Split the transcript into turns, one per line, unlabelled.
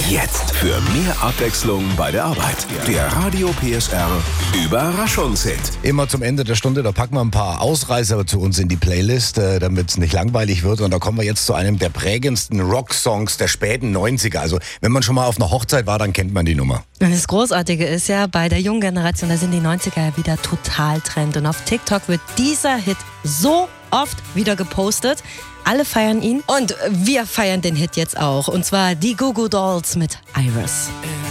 Jetzt für mehr Abwechslung bei der Arbeit. Der Radio PSR Überraschungshit.
Immer zum Ende der Stunde, da packen wir ein paar Ausreißer zu uns in die Playlist, damit es nicht langweilig wird. Und da kommen wir jetzt zu einem der prägendsten Rocksongs der späten 90er. Also wenn man schon mal auf einer Hochzeit war, dann kennt man die Nummer.
Und das Großartige ist ja, bei der jungen Generation, da sind die 90er ja wieder total Trend. Und auf TikTok wird dieser Hit so oft wieder gepostet. Alle feiern ihn und wir feiern den Hit jetzt auch. Und zwar die Goo Goo Dolls mit Iris.